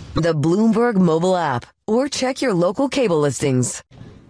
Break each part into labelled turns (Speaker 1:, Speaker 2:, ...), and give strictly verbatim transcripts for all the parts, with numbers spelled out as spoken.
Speaker 1: the Bloomberg mobile app, or check your local cable listings.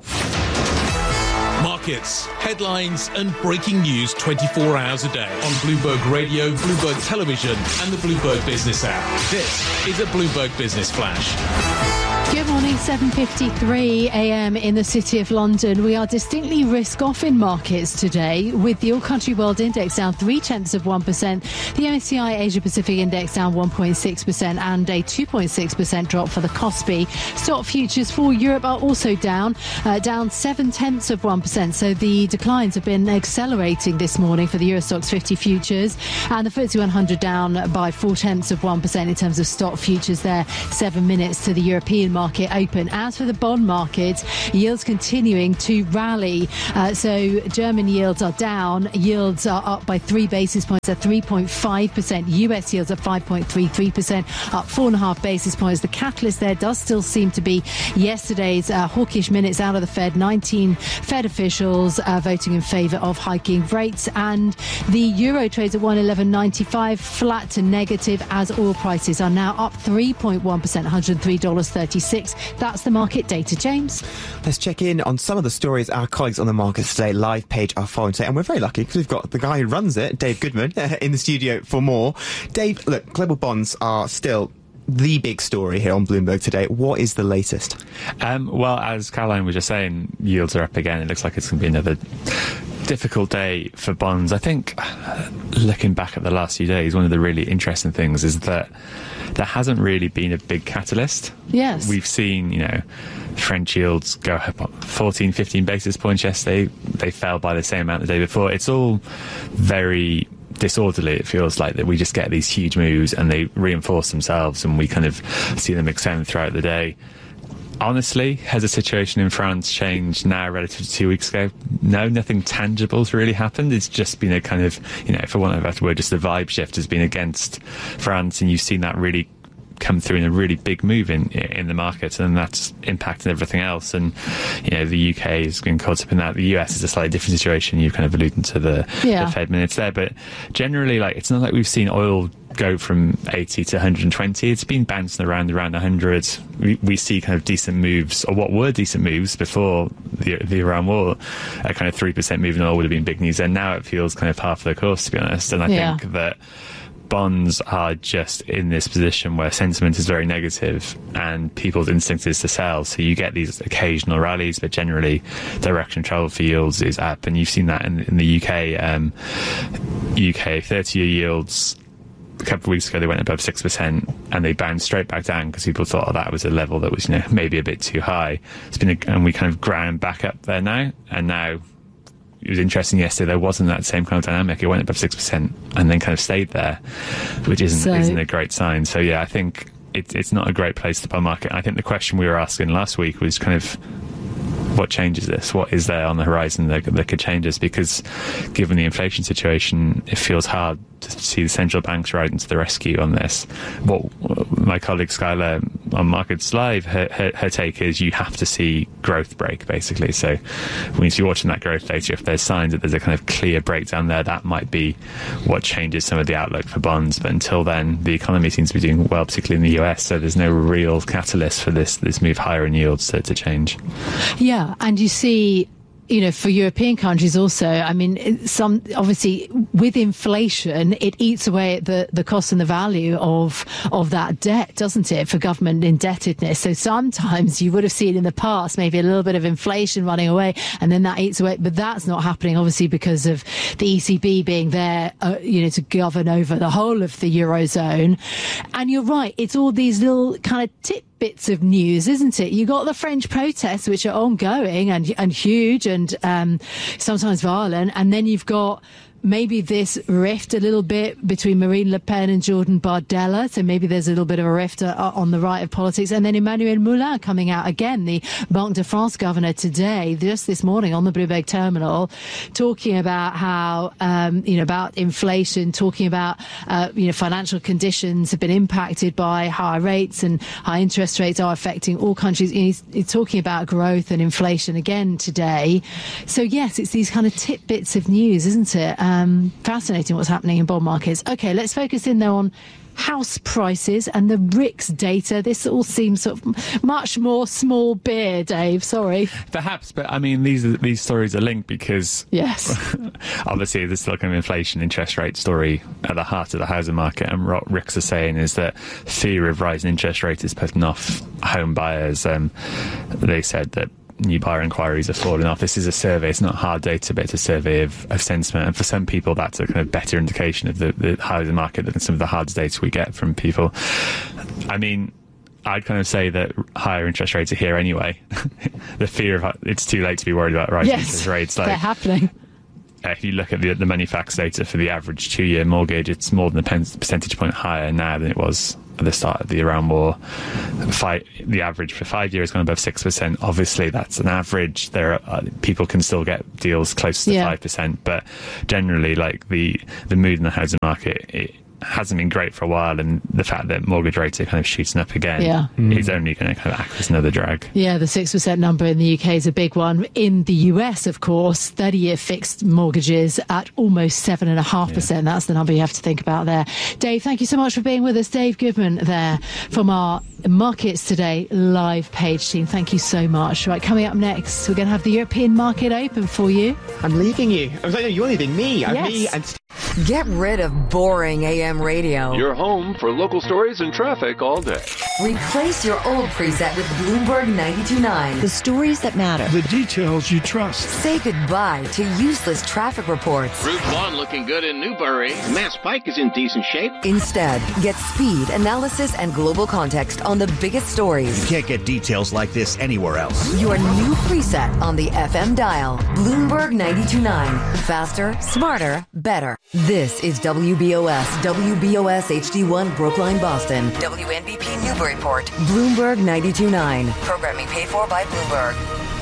Speaker 2: Markets, headlines and breaking news twenty-four hours a day on Bloomberg Radio, Bloomberg Television and the Bloomberg Business app. This is a Bloomberg Business Flash.
Speaker 3: Good morning, seven fifty-three a m in the City of London. We are distinctly risk-off in markets today, with the All-Country World Index down three-tenths of one percent, the M S C I Asia-Pacific Index down one point six percent and a two point six percent drop for the Kospi. Stock futures for Europe are also down, uh, down seven-tenths of one percent, so the declines have been accelerating this morning for the Euro Stoxx fifty futures, and the F T S E one hundred down by four-tenths of one percent in terms of stock futures there, seven minutes to the European market. market open. As for the bond market, yields continuing to rally. Uh, so German yields are down. Yields are up by three basis points at three point five percent. U S yields at five point three three percent, up four and a half basis points. The catalyst there does still seem to be yesterday's uh, hawkish minutes out of the Fed. nineteen Fed officials uh, voting in favour of hiking rates, and the euro trades at one eleven ninety-five, flat to negative, as oil prices are now up three point one percent, one hundred three dollars thirty-six. That's the market data. James?
Speaker 4: Let's check in on some of the stories our colleagues on the markets today live page are following today, and we're very lucky because we've got the guy who runs it, Dave Goodman, in the studio for more. Dave, look, global bonds are still the big story here on Bloomberg today. What is the latest?
Speaker 5: Um, well, as Caroline was just saying, yields are up again. It looks like it's going to be another difficult day for bonds. I think, looking back at the last few days, one of the really interesting things is that there hasn't really been a big catalyst.
Speaker 3: Yes.
Speaker 5: We've seen, you know, French yields go up fourteen, fifteen basis points yesterday. They fell by the same amount the day before. It's all very disorderly. It feels like that we just get these huge moves and they reinforce themselves and we kind of see them extend throughout the day. Honestly, has the situation in France changed now relative to two weeks ago? No, nothing tangible's really happened. It's just been a kind of, you know, for want of a better word, just the vibe shift has been against France, and you've seen that really come through in a really big move in in the market, and that's impacted everything else. And you know, the U K has been caught up in that. The U S is a slightly different situation. You've kind of alluded to the,
Speaker 3: yeah.
Speaker 5: the Fed minutes there, but generally, like, it's not like we've seen oil go from eighty to one hundred twenty. It's been bouncing around around one hundred. We, we see kind of decent moves, or what were decent moves before the, the Iran war. A kind of three percent move in oil would have been big news, and now it feels kind of par for the course, to be honest. And I
Speaker 3: yeah.
Speaker 5: think that bonds are just in this position where sentiment is very negative and people's instinct is to sell. So you get these occasional rallies, but generally direction of travel for yields is up. And you've seen that in, in the U K. Um, U K thirty-year yields, a couple of weeks ago, they went above six percent and they bounced straight back down because people thought, oh, that was a level that was, you know, maybe a bit too high. It's been, a, and we kind of ground back up there now. And now, it was interesting yesterday, there wasn't that same kind of dynamic. It went above six percent and then kind of stayed there, which isn't, so, isn't a great sign. So, yeah, I think it, it's not a great place to buy market. I think the question we were asking last week was kind of, what changes this? What is there on the horizon that, that could change this? Because given the inflation situation, it feels hard to see the central banks riding to the rescue on this. What my colleague Skylar on Markets Live, her, her, her take is you have to see growth break, basically. So when you're watching that growth data, if there's signs that there's a kind of clear breakdown there, that might be what changes some of the outlook for bonds. But until then, the economy seems to be doing well, particularly in the U S, so there's no real catalyst for this, this move higher in yields to, to change.
Speaker 3: Yeah, and you see, you know, for European countries also, I mean, some obviously with inflation, it eats away at the, the cost and the value of of that debt, doesn't it, for government indebtedness? So sometimes you would have seen in the past maybe a little bit of inflation running away, and then that eats away. But that's not happening, obviously, because of the E C B being there, uh, you know, to govern over the whole of the Eurozone. And you're right, it's all these little kind of tip bits of news, isn't it? You got the French protests, which are ongoing and and huge and um, sometimes violent, and then you've got maybe this rift a little bit between Marine Le Pen and Jordan Bardella. So maybe there's a little bit of a rift uh, on the right of politics. And then Emmanuel Moulin coming out again, the Banque de France governor, today, just this morning on the Bloomberg terminal, talking about how, um, you know, about inflation, talking about, uh, you know, financial conditions have been impacted by high rates, and high interest rates are affecting all countries. He's, he's talking about growth and inflation again today. So yes, it's these kind of tidbits of news, isn't it? Um, fascinating what's happening in bond markets. Okay, let's focus in though on house prices and the R I C S data. This all seems sort of much more small beer, Dave. Sorry.
Speaker 5: Perhaps, but I mean, these are, these stories are linked because
Speaker 3: yes,
Speaker 5: obviously there's still kind of inflation, interest rate story at the heart of the housing market. And what R I C S are saying is that fear of rising interest rates is putting off home buyers. Um, they said that new buyer inquiries are falling off. This is a survey, it's not hard data, but it's a survey of, of sentiment. And for some people, that's a kind of better indication of the, the housing market than some of the hard data we get from people. I mean, I'd kind of say that higher interest rates are here anyway. The fear of it's too late to be worried about rising
Speaker 3: yes,
Speaker 5: interest rates. Like,
Speaker 3: they're happening.
Speaker 5: If you look at the, the Moneyfacts data for the average two-year mortgage, it's more than a percentage point higher now than it was at the start of the Iran war. Five, the average for five years has gone above six percent. Obviously, that's an average. There are, uh, people can still get deals close to
Speaker 3: yeah.
Speaker 5: five percent, but generally, like the, the mood in the housing market, it hasn't been great for a while, and the fact that mortgage rates are kind of shooting up again
Speaker 3: yeah.
Speaker 5: mm. is only going to kind of act as another drag.
Speaker 3: Yeah, the six percent number in the U K is a big one. In the U S, of course, thirty-year fixed mortgages at almost seven point five percent. Yeah. That's the number you have to think about there. Dave, thank you so much for being with us. Dave Goodman there from our Markets Today live page team. Thank you so much. Right, coming up next, we're going to have the European market open for you.
Speaker 4: I'm leaving you. I was like, no, you're leaving me. I'm
Speaker 3: yes.
Speaker 4: me and
Speaker 1: Get rid of boring A M radio.
Speaker 6: Your home for local stories and traffic all day.
Speaker 1: Replace your old preset with Bloomberg ninety-two point nine.
Speaker 7: The stories that matter.
Speaker 8: The details you trust.
Speaker 1: Say goodbye to useless traffic reports.
Speaker 9: Route one looking good in Newbury. Mass Pike is in decent shape.
Speaker 1: Instead, get speed, analysis, and global context on the biggest stories.
Speaker 10: You can't get details like this anywhere else.
Speaker 1: Your new preset on the F M dial. Bloomberg ninety-two point nine. Faster, smarter, better. This is W B O S, W B O S H D one Brookline, Boston. W N B P Newburyport. Bloomberg ninety-two point nine. Programming paid for by Bloomberg.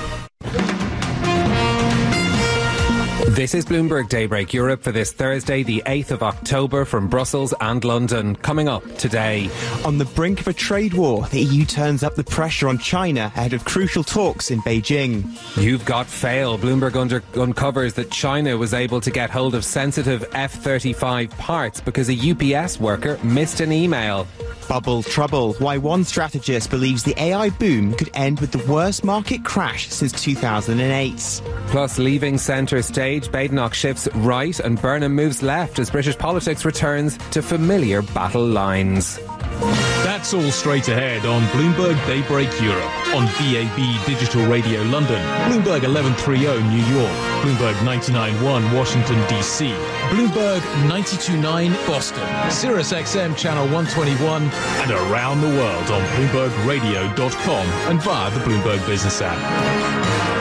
Speaker 11: This is Bloomberg Daybreak Europe for this Thursday, the eighth of October, from Brussels and London. Coming up today.
Speaker 4: On the brink of a trade war, the E U turns up the pressure on China ahead of crucial talks in Beijing.
Speaker 11: You've got fail. Bloomberg under- uncovers that China was able to get hold of sensitive F thirty-five parts because a U P S worker missed an email.
Speaker 4: Bubble trouble. Why one strategist believes the A I boom could end with the worst market crash since two thousand eight.
Speaker 11: Plus, leaving centre stage, Badenoch shifts right and Burnham moves left as British politics returns to familiar battle lines.
Speaker 2: That's all straight ahead on Bloomberg Daybreak Europe, on B A B Digital Radio London, Bloomberg eleven thirty New York, Bloomberg ninety-nine point one Washington, D C, Bloomberg ninety-two point nine Boston, Sirius X M Channel one twenty-one, and around the world on Bloomberg Radio dot com and via the Bloomberg Business app.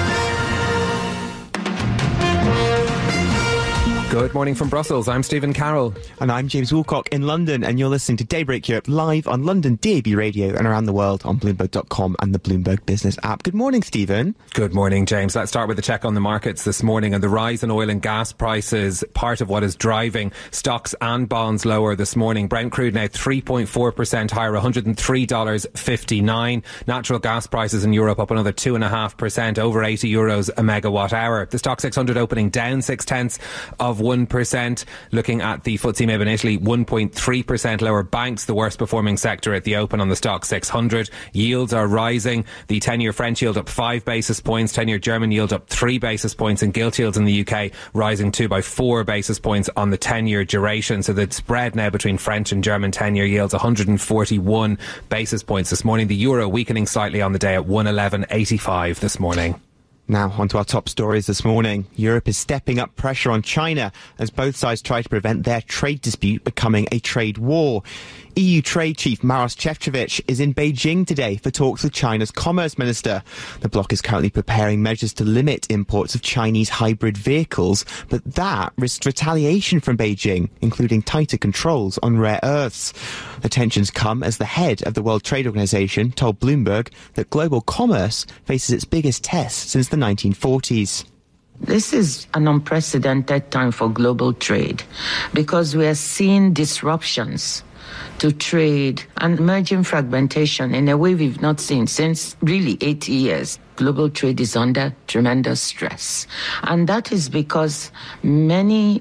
Speaker 11: Good morning from Brussels. I'm Stephen Carroll.
Speaker 4: And I'm James Woolcock in London, and you're listening to Daybreak Europe live on London D A B Radio and around the world on Bloomberg dot com and the Bloomberg Business app. Good morning, Stephen.
Speaker 11: Good morning, James. Let's start with a check on the markets this morning, and the rise in oil and gas prices, part of what is driving stocks and bonds lower this morning. Brent crude now three point four percent higher, one hundred three dollars fifty-nine. Natural gas prices in Europe up another two point five percent, over eighty euros a megawatt hour. The Stock six hundred opening down six tenths of one percent. Looking at the F T S E M I B in Italy, one point three percent lower. Banks, the worst performing sector at the open on the Stock six hundred. Yields are rising. The ten-year French yield up five basis points, ten-year German yield up three basis points, and gilt yields in the U K rising too by four basis points on the ten-year duration. So the spread now between French and German ten-year yields one hundred forty-one basis points this morning. The euro weakening slightly on the day at one eleven eighty-five this morning.
Speaker 4: Now, onto our top stories this morning. Europe is stepping up pressure on China as both sides try to prevent their trade dispute becoming a trade war. E U Trade Chief Maros Šefčovič is in Beijing today for talks with China's Commerce Minister. The bloc is currently preparing measures to limit imports of Chinese hybrid vehicles, but that risks retaliation from Beijing, including tighter controls on rare earths. The tensions come as the head of the World Trade Organization told Bloomberg that global commerce faces its biggest test since the nineteen forties.
Speaker 12: This is an unprecedented time for global trade because we are seeing disruptions to trade and emerging fragmentation in a way we've not seen since really eighty years. Global trade is under tremendous stress. And that is because many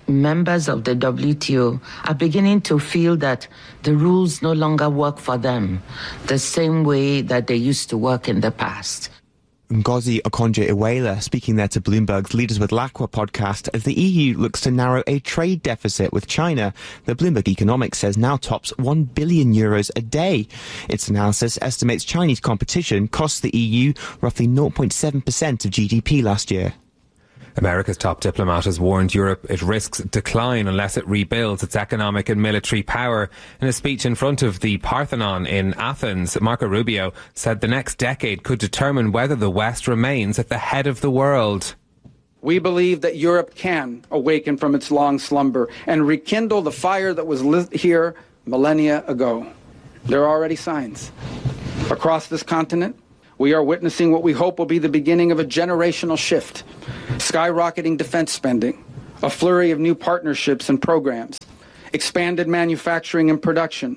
Speaker 12: members of the W T O are beginning to feel that the rules no longer work for them the same way that they used to work in the past.
Speaker 4: Ngozi Okonjo-Iweala speaking there to Bloomberg's Leaders with Lacqua podcast as the E U looks to narrow a trade deficit with China that Bloomberg Economics says now tops one billion euros a day. Its analysis estimates Chinese competition cost the E U roughly zero point seven percent of G D P last year.
Speaker 11: America's top diplomat has warned Europe it risks decline unless it rebuilds its economic and military power. In a speech in front of the Parthenon in Athens, Marco Rubio said the next decade could determine whether the West remains at the head of the world.
Speaker 7: We believe that Europe can awaken from its long slumber and rekindle the fire that was lit here millennia ago. There are already signs. Across this continent, we are witnessing what we hope will be the beginning of a generational shift. Skyrocketing defense spending, a flurry of new partnerships and programs, expanded manufacturing and production.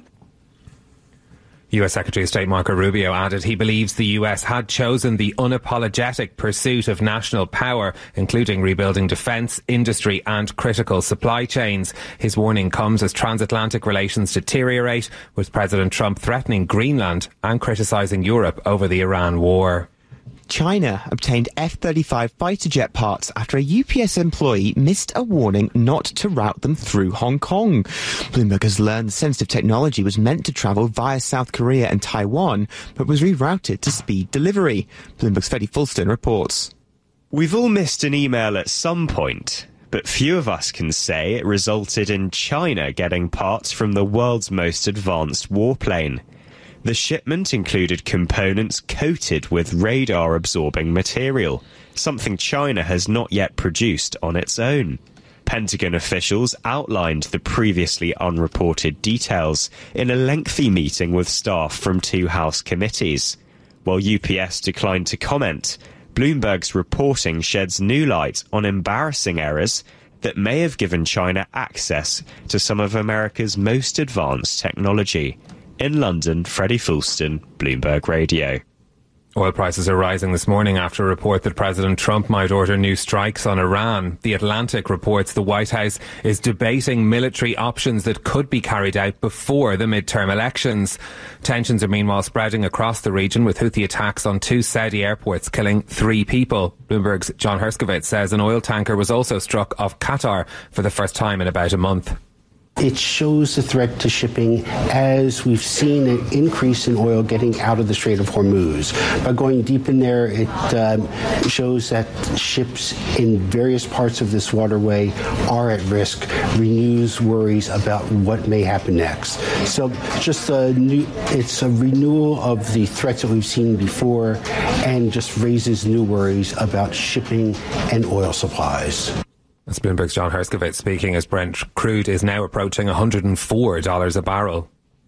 Speaker 11: U S Secretary of State Marco Rubio added he believes the U S had chosen the unapologetic pursuit of national power, including rebuilding defence, industry and critical supply chains. His warning comes as transatlantic relations deteriorate, with President Trump threatening Greenland and criticising Europe over the Iran war.
Speaker 4: China obtained F thirty-five fighter jet parts after a U P S employee missed a warning not to route them through Hong Kong. Bloomberg has learned the sensitive technology was meant to travel via South Korea and Taiwan, but was rerouted to speed delivery. Bloomberg's Freddie Fulston reports.
Speaker 8: We've all missed an email at some point, but few of us can say it resulted in China getting parts from the world's most advanced warplane. The shipment included components coated with radar-absorbing material, something China has not yet produced on its own. Pentagon officials outlined the previously unreported details in a lengthy meeting with staff from two House committees. While U P S declined to comment, Bloomberg's reporting sheds new light on embarrassing errors that may have given China access to some of America's most advanced technology. In London, Freddie Fulston, Bloomberg Radio.
Speaker 11: Oil prices are rising this morning after a report that President Trump might order new strikes on Iran. The Atlantic reports the White House is debating military options that could be carried out before the midterm elections. Tensions are meanwhile spreading across the region, with Houthi attacks on two Saudi airports killing three people. Bloomberg's John Herskovitz says an oil tanker was also struck off Qatar for the first time in about a month.
Speaker 13: It shows the threat to shipping as we've seen an increase in oil getting out of the Strait of Hormuz. By going deep in there, it um, shows that ships in various parts of this waterway are at risk, renews worries about what may happen next. So just a new, it's a renewal of the threats that we've seen before and just raises new worries about shipping and oil supplies.
Speaker 11: That's Bloomberg's John Herskovitz speaking as Brent crude is now approaching one hundred four dollars a barrel.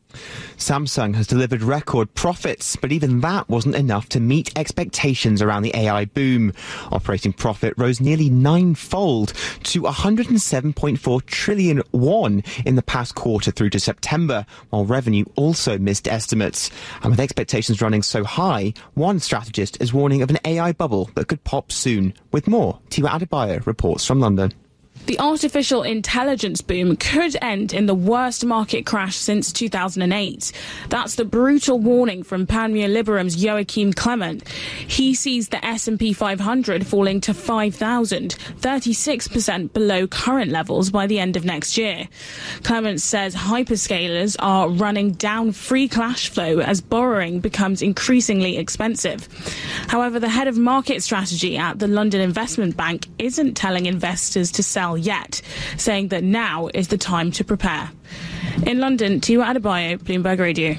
Speaker 4: Samsung has delivered record profits, but even that wasn't enough to meet expectations around the A I boom. Operating profit rose nearly ninefold to one hundred seven point four trillion won in the past quarter through to September, while revenue also missed estimates. And with expectations running so high, one strategist is warning of an A I bubble that could pop soon. With more, Tiwa Adebayo reports from London.
Speaker 14: The artificial intelligence boom could end in the worst market crash since two thousand eight. That's the brutal warning from Panmure Liberum's Joachim Clement. He sees the S and P five hundred falling to five thousand, thirty-six percent below current levels by the end of next year. Clement says hyperscalers are running down free cash flow as borrowing becomes increasingly expensive. However, the head of market strategy at the London Investment Bank isn't telling investors to sell yet, saying that now is the time to prepare. In London, Tiwa Adebayo, Bloomberg Radio.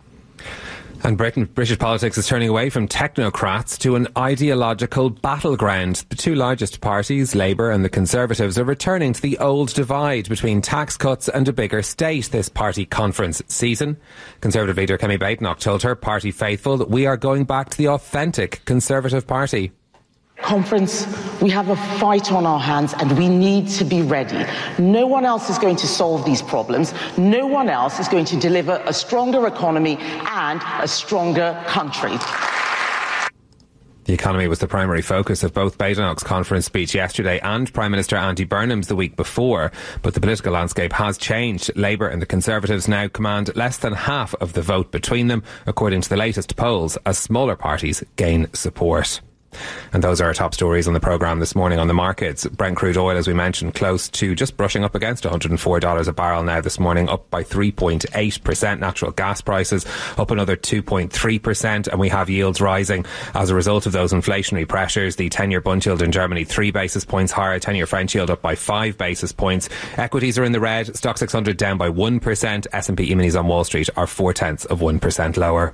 Speaker 11: And Britain, British politics is turning away from technocrats to an ideological battleground. The two largest parties, Labour and the Conservatives, are returning to the old divide between tax cuts and a bigger state this party conference season. Conservative leader Kemi Badenoch told her party faithful that we are going back to the authentic Conservative Party.
Speaker 15: Conference, we have a fight on our hands and we need to be ready. No one else is going to solve these problems. No one else is going to deliver a stronger economy and a stronger country.
Speaker 11: The economy was the primary focus of both Badenoch's conference speech yesterday and Prime Minister Andy Burnham's the week before. But the political landscape has changed. Labour and the Conservatives now command less than half of the vote between them, according to the latest polls, as smaller parties gain support. And those are our top stories on the programme this morning on the markets. Brent crude oil, as we mentioned, close to just brushing up against one hundred four dollars a barrel now this morning, up by three point eight percent. Natural gas prices up another two point three percent, and we have yields rising as a result of those inflationary pressures. The ten-year bund yield in Germany three basis points higher, ten-year French yield up by five basis points. Equities are in the red, Stock six hundred down by one percent. S and P E-minis on Wall Street are four tenths of one percent lower.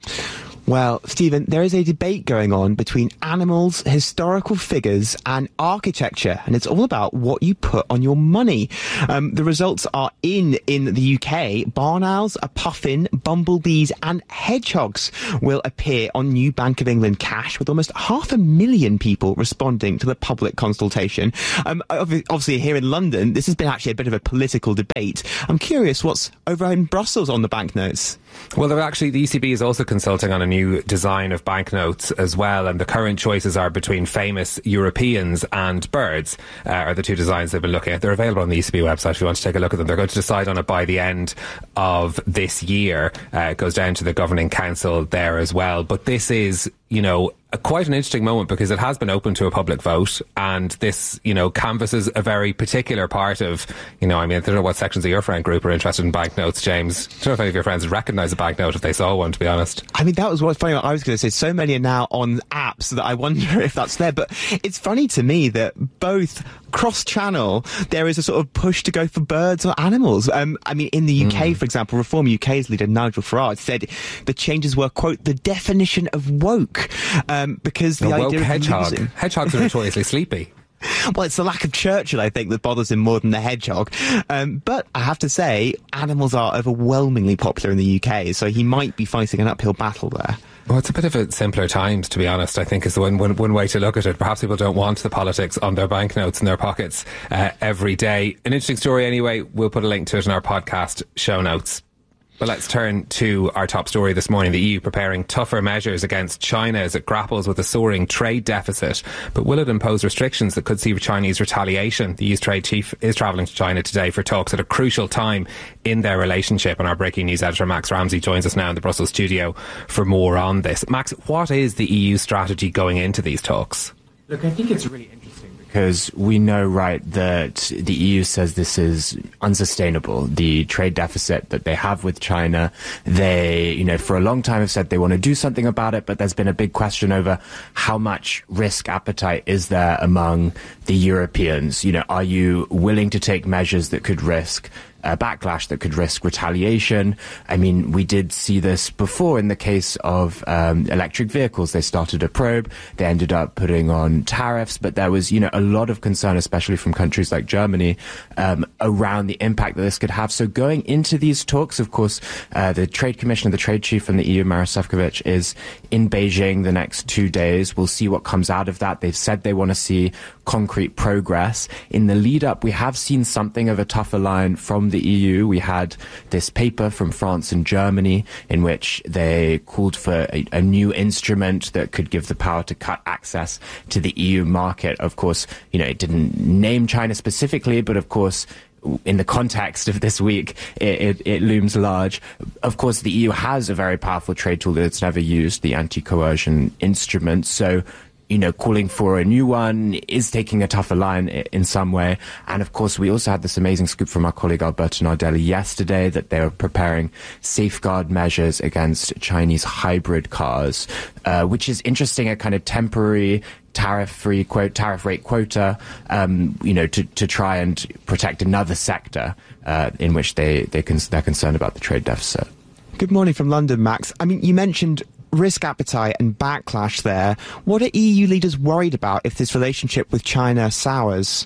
Speaker 4: Well, Stephen, there is a debate going on between animals, historical figures and architecture, and it's all about what you put on your money. Um, the results are in in the U K. Barn owls, a puffin, bumblebees and hedgehogs will appear on new Bank of England cash, with almost half a million people responding to the public consultation. Um, obviously, here in London, this has been actually a bit of a political debate. I'm curious what's over in Brussels on the banknotes.
Speaker 11: Well, they're actually, the E C B is also consulting on a new design of banknotes as well, and the current choices are between famous Europeans and birds, uh, are the two designs they've been looking at. They're available on the E C B website if you want to take a look at them. They're going to decide on it by the end of this year. Uh, it goes down to the governing council there as well. But this is, you know, a, quite an interesting moment because it has been open to a public vote, and this, you know, canvasses a very particular part of, you know, I mean, I don't know what sections of your friend group are interested in banknotes, James. I don't know if any of your friends would recognise a banknote if they saw one, to be honest.
Speaker 4: I mean, that was what's funny. I was going to say, so many are now on apps that I wonder if that's there. But it's funny to me that both cross-channel, there is a sort of push to go for birds or animals. Um, I mean, in the U K, mm. for example, Reform U K's leader Nigel Farage said the changes were, quote, the definition of woke. Um, because the, the
Speaker 11: woke
Speaker 4: idea of
Speaker 11: hedgehog.
Speaker 4: Losing...
Speaker 11: Hedgehogs are notoriously sleepy.
Speaker 4: Well, it's the lack of Churchill, I think, that bothers him more than the hedgehog. Um, but I have to say, animals are overwhelmingly popular in the U K, so he might be fighting an uphill battle there.
Speaker 11: Well, it's a bit of a simpler times, to be honest, I think is the one, one, one way to look at it. Perhaps people don't want the politics on their banknotes in their pockets uh, every day. An interesting story anyway. We'll put a link to it in our podcast show notes. But let's turn to our top story this morning. The E U preparing tougher measures against China as it grapples with a soaring trade deficit. But will it impose restrictions that could see Chinese retaliation? The E U's trade chief is travelling to China today for talks at a crucial time in their relationship. And our breaking news editor, Max Ramsey, joins us now in the Brussels studio for more on this. Max, what is the E U strategy going into these talks?
Speaker 16: Look, I think it's really interesting because we know, right, that the E U says this is unsustainable. The trade deficit that they have with China, they, you know, for a long time have said they want to do something about it, but there's been a big question over how much risk appetite is there among the Europeans. You know, are you willing to take measures that could risk a backlash, that could risk retaliation? I mean, we did see this before in the case of um, electric vehicles. They started a probe, they ended up putting on tariffs, but there was, you know, a lot of concern, especially from countries like Germany, um, around the impact that this could have. So going into these talks, of course, uh, the Trade Commissioner, the Trade Chief from the E U, Maroš Šefčovič, is in Beijing the next two days. We'll see what comes out of that. They've said they want to see concrete progress. In the lead up, we have seen something of a tougher line from the E U. We had this paper from France and Germany in which they called for a, a new instrument that could give the power to cut access to the E U market. Of course, you know, it didn't name China specifically, but of course, in the context of this week, it, it, it looms large. Of course, the E U has a very powerful trade tool that it's never used, the anti-coercion instrument. So, you know, calling for a new one is taking a tougher line in some way. And of course, we also had this amazing scoop from our colleague Alberto Nardelli yesterday that they were preparing safeguard measures against Chinese hybrid cars, uh, which is interesting, a kind of temporary tariff-free quote, tariff rate quota, um, you know, to, to try and protect another sector uh, in which they, they con- they're concerned about the trade deficit.
Speaker 4: Good morning from London, Max. I mean, you mentioned risk appetite and backlash there. What are E U leaders worried about if this relationship with China sours?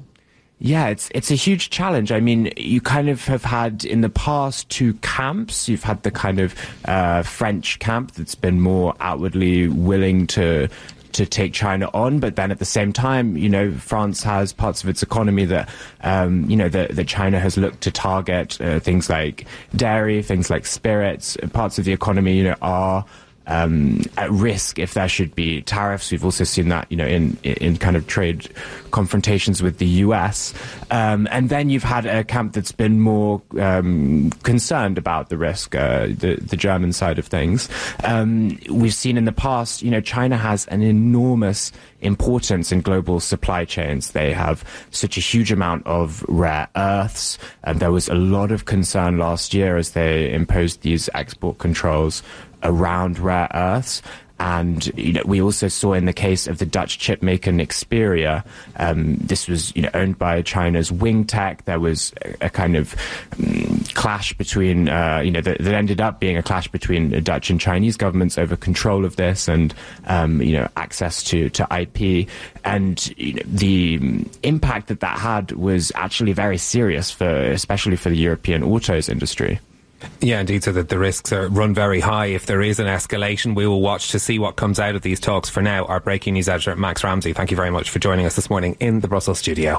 Speaker 16: Yeah, it's it's a huge challenge. I mean, you kind of have had in the past two camps. You've had the kind of uh, French camp that's been more outwardly willing to to take China on, but then at the same time, you know, France has parts of its economy that, um, you know, that, that China has looked to target, uh, things like dairy, things like spirits. Parts of the economy, you know, are um, at risk if there should be tariffs. We've also seen that, you know, in in kind of trade confrontations with the U S. Um, and then you've had a camp that's been more um, concerned about the risk, uh, the the German side of things. Um, we've seen in the past, you know, China has an enormous importance in global supply chains. They have such a huge amount of rare earths, and there was a lot of concern last year as they imposed these export controls around rare earths. And you know, we also saw in the case of the Dutch chipmaker Nexperia, um, this was you know owned by China's Wingtech. There was a, a kind of um, clash between uh, you know that, that ended up being a clash between the Dutch and Chinese governments over control of this and um, you know access to to I P. And you know, the impact that that had was actually very serious for especially for the European autos industry.
Speaker 11: Yeah, indeed, so that the risks are run very high. If there is an escalation, we will watch to see what comes out of these talks. For now, our breaking news editor, Max Ramsey, thank you very much for joining us this morning in the Brussels studio.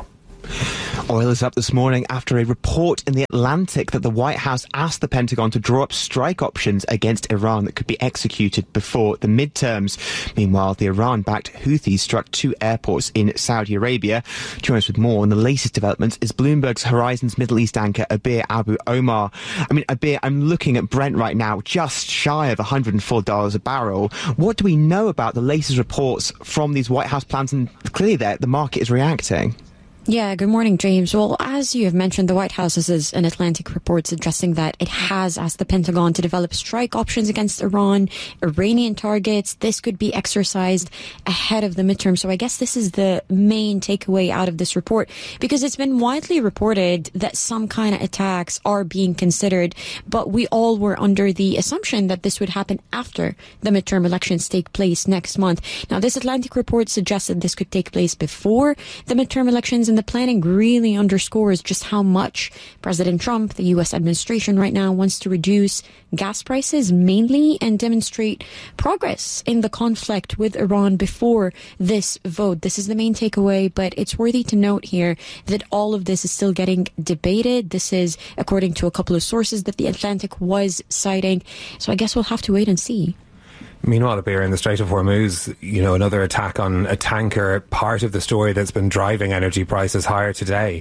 Speaker 4: Oil is up this morning after a report in The Atlantic that the White House asked the Pentagon to draw up strike options against Iran that could be executed before the midterms. Meanwhile, the Iran-backed Houthis struck two airports in Saudi Arabia. Joining us with more on the latest developments is Bloomberg's Horizons Middle East anchor Abir Abu Omar. I mean, Abir, I'm looking at Brent right now, just shy of one hundred four dollars a barrel. What do we know about the latest reports from these White House plans? And clearly there, the market is reacting.
Speaker 17: Yeah, good morning, James. Well, as you have mentioned, the White House is an Atlantic report suggesting that it has asked the Pentagon to develop strike options against Iran, Iranian targets. This could be exercised ahead of the midterm. So I guess this is the main takeaway out of this report, because it's been widely reported that some kind of attacks are being considered, but we all were under the assumption that this would happen after the midterm elections take place next month. Now, this Atlantic report suggested this could take place before the midterm elections, and the planning really underscores just how much President Trump, the U S administration right now, wants to reduce gas prices mainly and demonstrate progress in the conflict with Iran before this vote. This is the main takeaway, but it's worthy to note here that all of this is still getting debated. This is according to a couple of sources that the Atlantic was citing. So I guess we'll have to wait and see.
Speaker 11: Meanwhile, Abir, in the Strait of Hormuz, you know, another attack on a tanker, part of the story that's been driving energy prices higher today.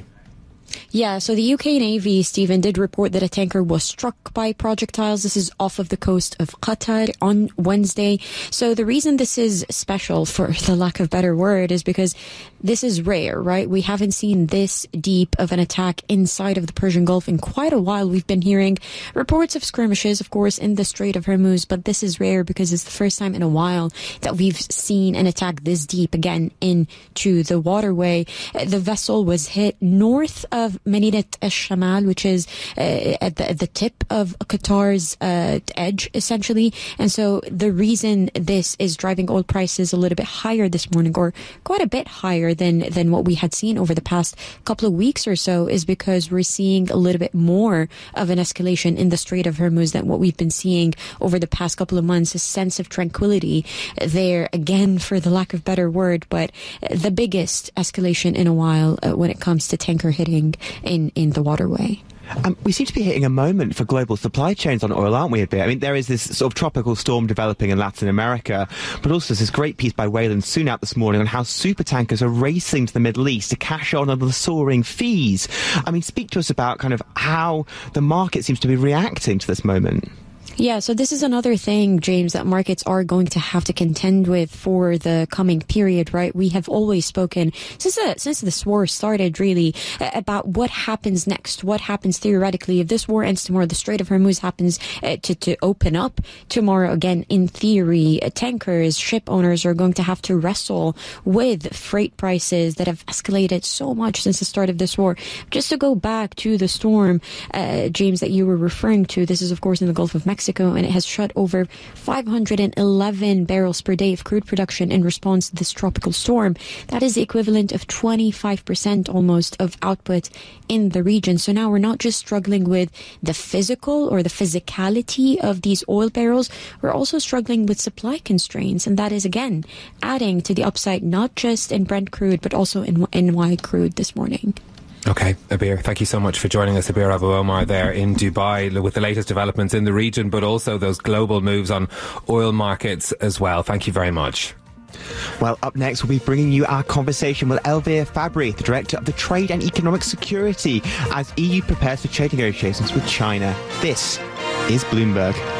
Speaker 17: Yeah, so the U K Navy, Stephen, did report that a tanker was struck by projectiles. This is off of the coast of Qatar on Wednesday. So the reason this is special, for the lack of a better word, is because this is rare, right? We haven't seen this deep of an attack inside of the Persian Gulf in quite a while. We've been hearing reports of skirmishes, of course, in the Strait of Hormuz, but this is rare because it's the first time in a while that we've seen an attack this deep again into the waterway. The vessel was hit north of Medinet al-Shamal, which is uh, at, the, at the tip of Qatar's uh, edge, essentially. And so the reason this is driving oil prices a little bit higher this morning, or quite a bit higher than, than what we had seen over the past couple of weeks or so, is because we're seeing a little bit more of an escalation in the Strait of Hormuz than what we've been seeing over the past couple of months. A sense of tranquility there, again, for the lack of a better word, but the biggest escalation in a while uh, when it comes to tanker hitting in, in the waterway.
Speaker 4: Um, we seem to be hitting a moment for global supply chains on oil, aren't we, a bit? I mean, there is this sort of tropical storm developing in Latin America, but also there's this great piece by Wayland Soon out this morning on how supertankers are racing to the Middle East to cash on on the soaring fees. I mean, speak to us about kind of how the market seems to be reacting to this moment.
Speaker 17: Yeah, so this is another thing, James, that markets are going to have to contend with for the coming period, right? We have always spoken, since the, since this war started, really, about what happens next, what happens theoretically. If this war ends tomorrow, the Strait of Hormuz happens uh, to, to open up tomorrow again, in theory, uh, tankers, ship owners are going to have to wrestle with freight prices that have escalated so much since the start of this war. Just to go back to the storm, uh, James, that you were referring to, this is, of course, in the Gulf of Mexico. And it has shut over five hundred eleven barrels per day of crude production in response to this tropical storm. That is the equivalent of twenty-five percent almost of output in the region. So now we're not just struggling with the physical or the physicality of these oil barrels, we're also struggling with supply constraints. And that is, again, adding to the upside, not just in Brent crude, but also in N Y crude this morning.
Speaker 11: Okay, Abir, thank you so much for joining us. Abir Abu Omar there in Dubai with the latest developments in the region, but also those global moves on oil markets as well. Thank you very much.
Speaker 4: Well, up next, we'll be bringing you our conversation with Elvire Fabry, the Director of the Trade and Economic Security, as E U prepares for trade negotiations with China. This is Bloomberg.